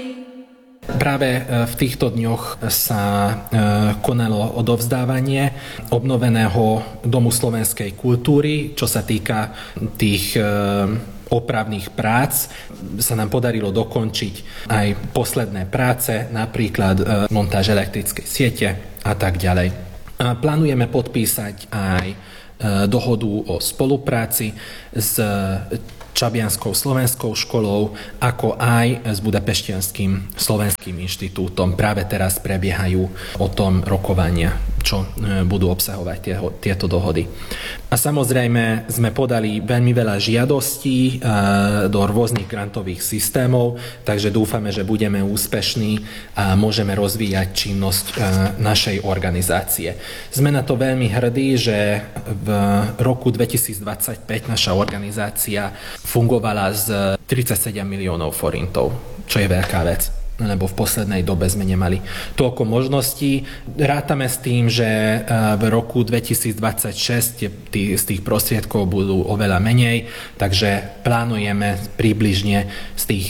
Práve v týchto dňoch sa konalo odovzdávanie obnoveného Domu slovenskej kultúry. Čo sa týka tých opravných prác, sa nám podarilo dokončiť aj posledné práce, napríklad montáž elektrickej siete a tak ďalej. Plánujeme podpísať aj dohodu o spolupráci s Čabianskou slovenskou školou, ako aj s Budapeštianským slovenským inštitútom. Práve teraz prebiehajú o tom rokovania, čo budú obsahovať tieto dohody. A samozrejme sme podali veľmi veľa žiadostí do rôznych grantových systémov, takže dúfame, že budeme úspešní a môžeme rozvíjať činnosť našej organizácie. Sme na to veľmi hrdí, že v roku 2025 naša organizácia fungovala z 37 miliónov forintov, čo je veľká vec, lebo v poslednej dobe sme nemali toľko možností. Rátame s tým, že v roku 2026 z tých prostriedkov budú oveľa menej, takže plánujeme približne z tých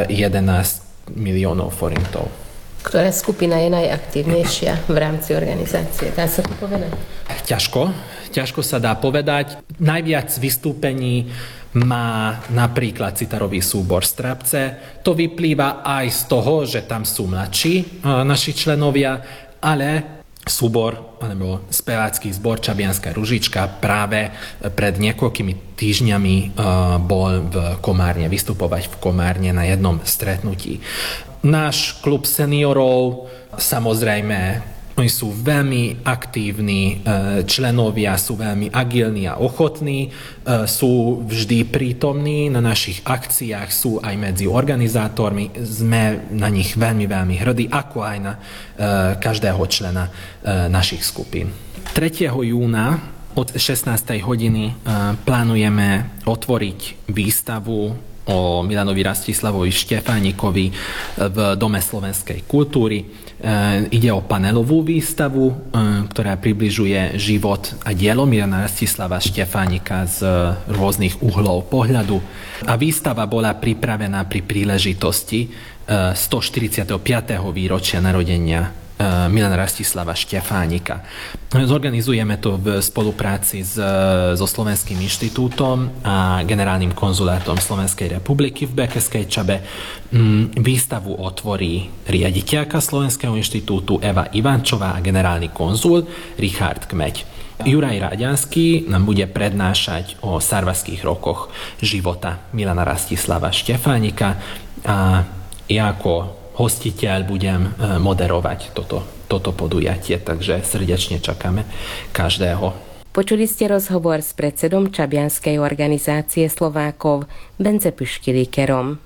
11 miliónov forintov. Ktorá skupina je najaktívnejšia v rámci organizácie? Dá sa to povedať? Ťažko sa dá povedať. Najviac vystúpení má napríklad citarový súbor Strapce. To vyplýva aj z toho, že tam sú mladší naši členovia, ale súbor alebo spevácky zbor Čabianska ružička práve pred niekoľkými týždňami bol v Komárne, vystupovať v Komárne na jednom stretnutí. Náš klub seniorov, samozrejme, oni sú veľmi aktívni členovia, sú veľmi agilní a ochotní, sú vždy prítomní na našich akciách, sú aj medzi organizátormi, sme na nich veľmi, veľmi hrdí, ako aj na každého člena našich skupín. 3. júna od 16. hodiny plánujeme otvoriť výstavu o Milanovi Rastislavovi Štefánikovi v Dome slovenskej kultúry. Ide o panelovú výstavu, ktorá približuje život a dielo Milana Rastislava Štefánika z rôznych uhlov pohľadu. A výstava bola pripravená pri príležitosti 145. výročia narodenia Milana Rastislava Štefánika. Zorganizujeme to v spolupráci so Slovenským inštitútom a generálnym konzulátom Slovenskej republiky v Bekeskej Čabe. Výstavu otvorí riaditeľka Slovenského inštitútu Eva Ivančová a generálny konzul Richard Kmeď. Juraj Ráďanský nám bude prednášať o sarvaských rokoch života Milana Rastislava Štefánika a ja ako hostiteľ budem moderovať toto podujatie, takže srdečne čakáme každého. Počuli ste rozhovor s predsedom Čabianskej organizácie Slovákov Bence Pyškilíkerom.